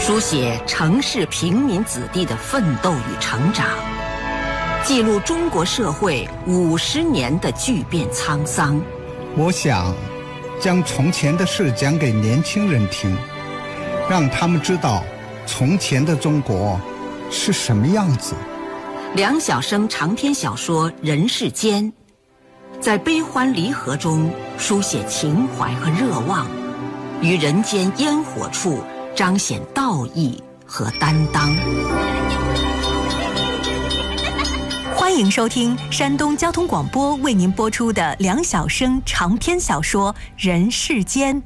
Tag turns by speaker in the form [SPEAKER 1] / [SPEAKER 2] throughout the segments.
[SPEAKER 1] 书写城市平民子弟的奋斗与成长，记录中国社会50年的巨变沧桑。
[SPEAKER 2] 我想将从前的事讲给年轻人听，让他们知道从前的中国是什么样子。
[SPEAKER 1] 梁晓声长篇小说《人世间》，在悲欢离合中书写情怀和热望，于人间烟火处彰显道义和担当。
[SPEAKER 3] 欢迎收听山东交通广播为您播出的梁晓声长篇小说《人世间》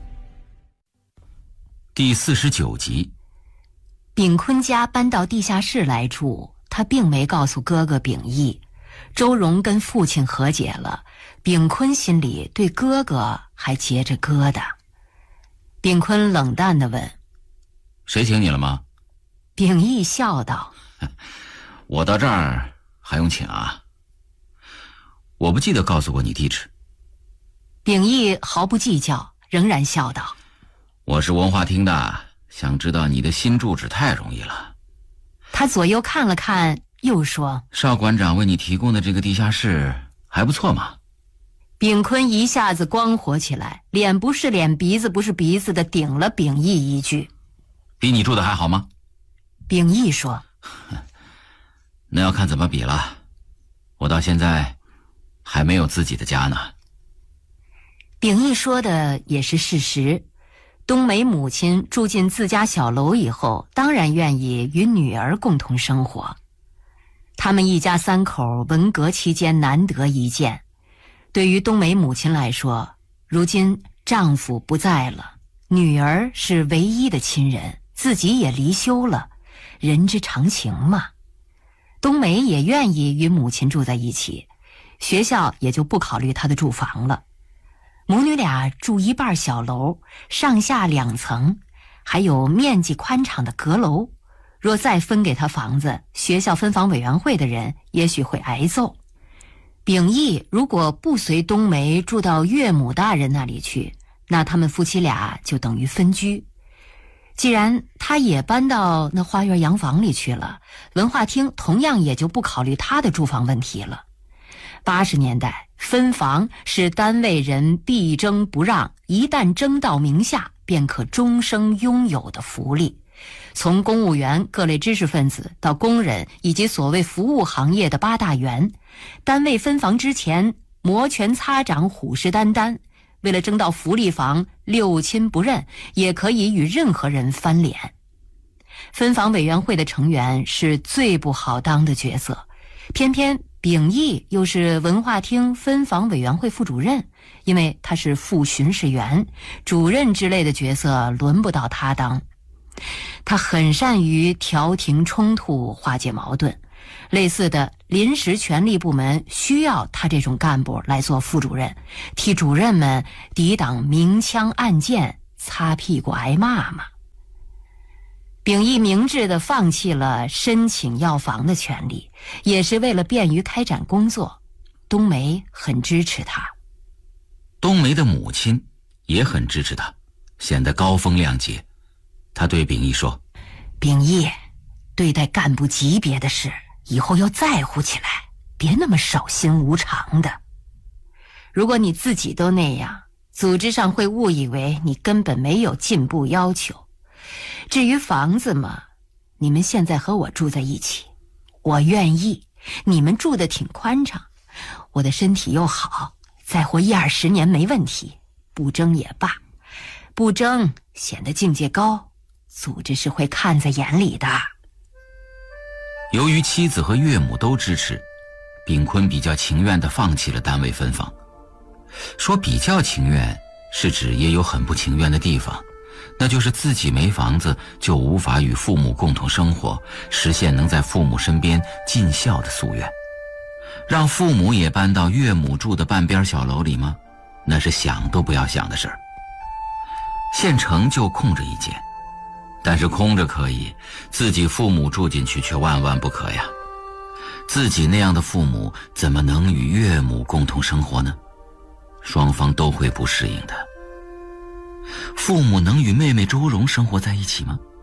[SPEAKER 4] 第49集。
[SPEAKER 5] 秉坤家搬到地下室来住，他并没告诉哥哥秉义。周荣跟父亲和解了，秉坤心里对哥哥还结着疙瘩。秉坤冷淡地问：
[SPEAKER 4] 谁请你了吗？
[SPEAKER 5] 秉义笑道：
[SPEAKER 4] 我到这儿还用请啊？我不记得告诉过你地址。
[SPEAKER 5] 秉义毫不计较，仍然笑道：
[SPEAKER 4] 我是文化厅的，想知道你的新住址太容易了。
[SPEAKER 5] 他左右看了看，又说：
[SPEAKER 4] 邵馆长为你提供的这个地下室还不错嘛。
[SPEAKER 5] 秉坤一下子光火起来，脸不是脸，鼻子不是鼻子的顶了秉义一句：
[SPEAKER 4] 比你住的还好吗？
[SPEAKER 5] 秉义说：
[SPEAKER 4] 那要看怎么比了，我到现在还没有自己的家呢。
[SPEAKER 5] 秉义说的也是事实，冬梅母亲住进自家小楼以后，当然愿意与女儿共同生活。他们一家三口文革期间难得一见，对于冬梅母亲来说，如今丈夫不在了，女儿是唯一的亲人，自己也离休了，人之常情嘛。冬梅也愿意与母亲住在一起，学校也就不考虑她的住房了。母女俩住一半小楼，上下2层，还有面积宽敞的阁楼。若再分给她房子，学校分房委员会的人也许会挨揍。秉义如果不随冬梅住到岳母大人那里去，那他们夫妻俩就等于分居。既然他也搬到那花园洋房里去了，文化厅同样也就不考虑他的住房问题了。80年代分房是单位人必争不让，一旦争到名下便可终生拥有的福利。从公务员、各类知识分子到工人以及所谓服务行业的8大员，单位分房之前摩拳擦掌，虎视眈眈，为了争到福利房，六亲不认，也可以与任何人翻脸。分房委员会的成员是最不好当的角色，偏偏秉义又是文化厅分房委员会副主任，因为他是副巡视员，主任之类的角色轮不到他当。他很善于调停冲突，化解矛盾，类似的临时权力部门需要他这种干部来做副主任，替主任们抵挡明枪暗箭，擦屁股挨骂嘛。秉义明智地放弃了申请要房的权利，也是为了便于开展工作。冬梅很支持他。
[SPEAKER 4] 冬梅的母亲也很支持他，显得高风亮节。他对秉义说：
[SPEAKER 5] 秉义，对待干部级别的事以后要在乎起来，别那么手心无常的。如果你自己都那样，组织上会误以为你根本没有进步要求。至于房子嘛，你们现在和我住在一起，我愿意，你们住得挺宽敞，我的身体又好，再活10-20年没问题，不争也罢，不争显得境界高，组织是会看在眼里的。
[SPEAKER 4] 由于妻子和岳母都支持，秉坤比较情愿地放弃了单位分房。说比较情愿，是指也有很不情愿的地方，那就是自己没房子就无法与父母共同生活，实现能在父母身边尽孝的夙愿。让父母也搬到岳母住的半边小楼里吗？那是想都不要想的事儿。县城就空着一间，但是空着可以，自己父母住进去却万万不可呀。自己那样的父母怎么能与岳母共同生活呢？双方都会不适应的。父母能与妹妹周蓉生活在一起吗？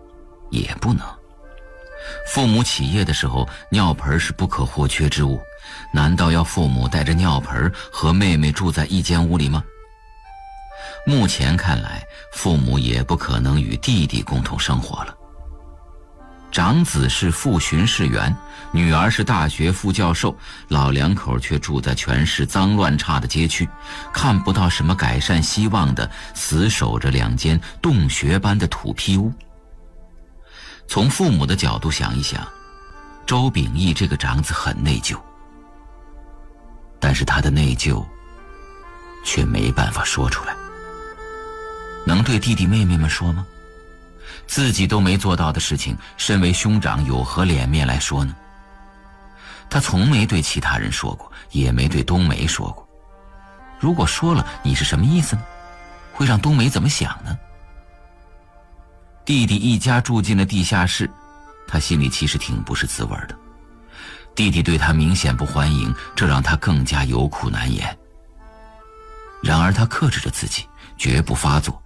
[SPEAKER 4] 也不能。父母起夜的时候，尿盆是不可或缺之物，难道要父母带着尿盆和妹妹住在一间屋里吗？目前看来，父母也不可能与弟弟共同生活了。长子是副巡视员，女儿是大学副教授，老两口却住在全市脏乱差的街区，看不到什么改善希望的，死守着2间洞穴般的土坯屋。从父母的角度想一想，周秉义这个长子很内疚，但是他的内疚却没办法说出来。能对弟弟妹妹们说吗？自己都没做到的事情，身为兄长有何脸面来说呢？他从没对其他人说过，也没对冬梅说过。如果说了，你是什么意思呢？会让冬梅怎么想呢？弟弟一家住进了地下室，他心里其实挺不是滋味的。弟弟对他明显不欢迎，这让他更加有苦难言。然而他克制着自己，绝不发作。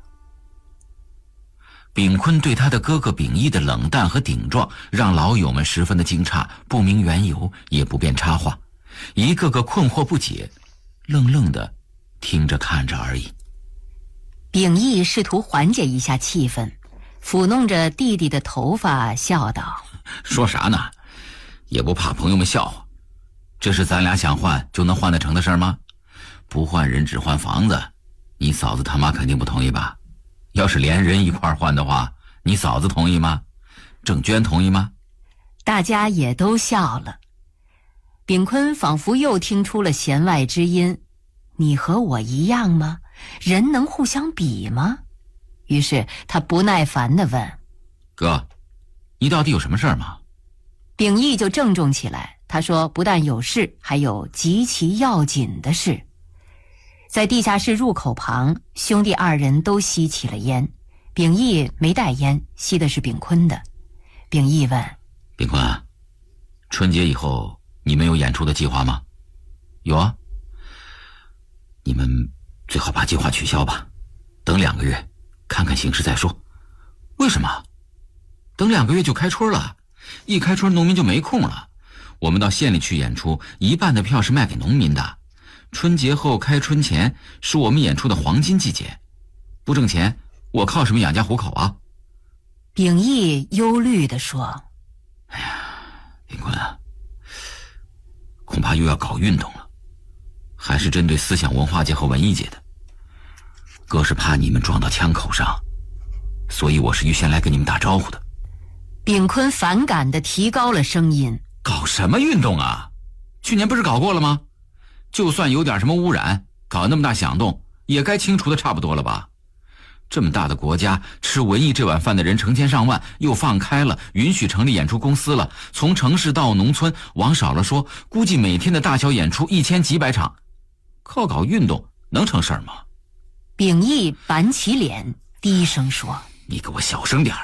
[SPEAKER 4] 秉坤对他的哥哥秉义的冷淡和顶撞，让老友们十分的惊诧，不明缘由，也不便插话，一个个困惑不解，愣愣的听着看着而已。
[SPEAKER 5] 秉义试图缓解一下气氛，抚弄着弟弟的头发，笑道：“
[SPEAKER 4] 说啥呢？也不怕朋友们笑话。这是咱俩想换就能换得成的事吗？不换人只换房子，你嫂子他妈肯定不同意吧？要是连人一块换的话，你嫂子同意吗？郑娟同意吗？”
[SPEAKER 5] 大家也都笑了。秉坤仿佛又听出了弦外之音：“你和我一样吗？人能互相比吗？”于是他不耐烦地问：“
[SPEAKER 4] 哥，你到底有什么事儿吗？”
[SPEAKER 5] 秉义就郑重起来，他说不但有事，还有极其要紧的事。在地下室入口旁，兄弟2人都吸起了烟。秉义没带烟，吸的是秉坤的。秉义问：“
[SPEAKER 4] 秉坤，春节以后你们有演出的计划吗？”“有啊。”“你们最好把计划取消吧，等2个月看看形势再说。”“为什么？等2个月就开春了，一开春农民就没空了。我们到县里去演出，一半的票是卖给农民的。春节后开春前是我们演出的黄金季节，不挣钱，我靠什么养家糊口啊？”
[SPEAKER 5] 秉义忧虑地说：“
[SPEAKER 4] 哎呀，秉坤啊，恐怕又要搞运动了，还是针对思想文化界和文艺界的。哥是怕你们撞到枪口上，所以我是预先来跟你们打招呼的。”
[SPEAKER 5] 秉坤反感地提高了声音：“
[SPEAKER 4] 搞什么运动啊？去年不是搞过了吗？就算有点什么污染，搞那么大响动，也该清除的差不多了吧？这么大的国家，吃文艺这碗饭的人成千上万，又放开了，允许成立演出公司了，从城市到农村，往少了说，估计每天的大小演出1000几百场，靠搞运动能成事儿吗？”
[SPEAKER 5] 秉义板起脸，低声说：“
[SPEAKER 4] 你给我小声点儿。